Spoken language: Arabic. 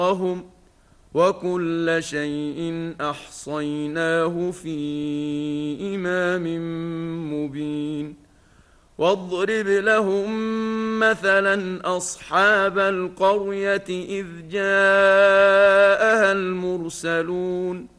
وهم وكل شيء أحصيناه في إمام مبين. واضرب لهم مثلا أصحاب القرية إذ جاءها المرسلون